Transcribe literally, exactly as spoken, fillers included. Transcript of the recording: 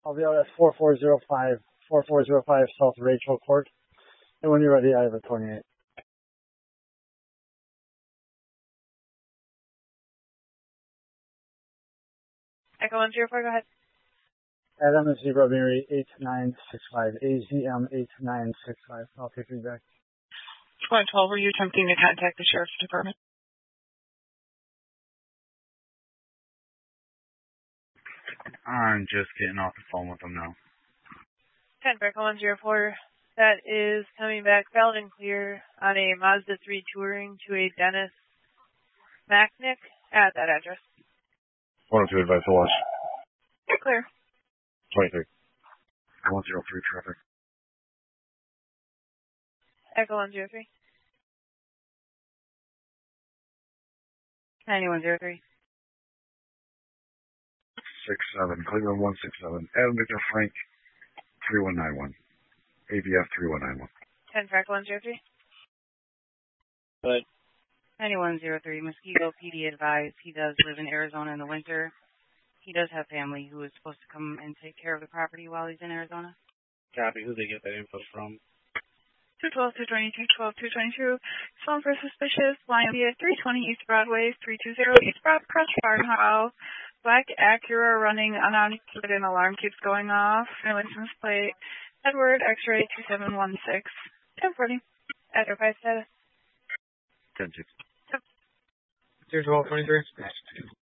I'll be out at four four zero five, four four zero five South Rachel Court. And when you're ready, I have a twenty-eight. Echo one zero four, go ahead. Adam is Zebra Mary eight nine six five, A Z M eight nine six five. I'll take feedback. one twelve, were you attempting to contact the Sheriff's Department? I'm just getting off the phone with them now. ten, Echo one zero four. That is coming back valid and clear on a Mazda three touring to a Dennis Macnick at that address. one oh two advice to watch. Clear. twenty-three. one oh three traffic. Echo one zero three. ninety-one zero three. six seven. Cleveland one six seven. Adam Victor Frank three one nine one. A B F three one nine one. ten, Echo one zero three. Good. ninety-one zero three. Mosquito P D advised he does live in Arizona in the winter. He does have family who is supposed to come and take care of the property while he's in Arizona. Copy. Who they get that info from? two twelve, two twenty-two, twelve, two twenty-two. Phone for suspicious. Line via three twenty East Broadway, three two zero East Broad Cross Farmhouse. Black Acura running unoccupied and alarm keeps going off. No license plate. Edward X-ray two seven one six. ten forty. Advertise status. ten six. zero twelve twenty-three.